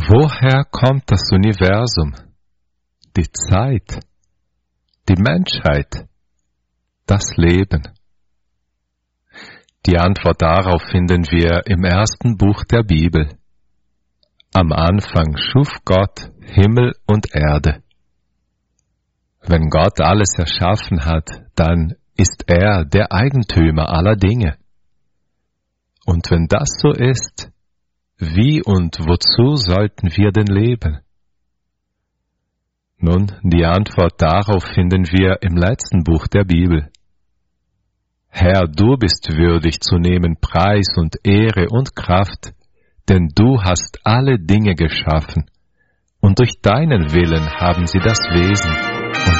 Woher kommt das Universum, die Zeit, die Menschheit, das Leben? Die Antwort darauf finden wir im ersten Buch der Bibel. Am Anfang schuf Gott Himmel und Erde. Wenn Gott alles erschaffen hat, dann ist er der Eigentümer aller Dinge. Und wenn das so ist, wie und wozu sollten wir denn leben? Nun, die Antwort darauf finden wir im letzten Buch der Bibel. Herr, du bist würdig zu nehmen Preis und Ehre und Kraft, denn du hast alle Dinge geschaffen, und durch deinen Willen haben sie das Wesen